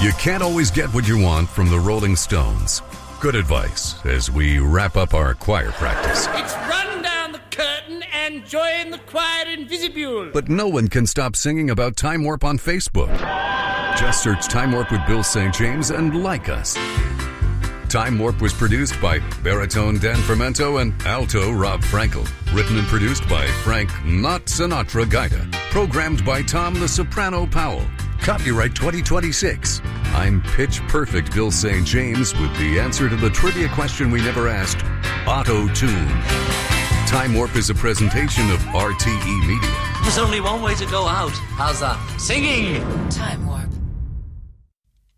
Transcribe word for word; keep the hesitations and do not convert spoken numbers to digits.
You can't always get what you want from the Rolling Stones. Good advice as we wrap up our choir practice. It's run down the curtain and join the choir in Visibule. But no one can stop singing about Time Warp on Facebook. Just search Time Warp with Bill Saint James and like us. Time Warp was produced by baritone Dan Fermento and alto Rob Frankel. Written and produced by Frank Not Sinatra Gaida. Programmed by Tom the Soprano Powell. Copyright twenty twenty-six. I'm Pitch Perfect Bill Saint James with the answer to the trivia question we never asked, Auto-Tune. Time Warp is a presentation of R T E Media. There's only one way to go out. How's that? Singing! Time Warp.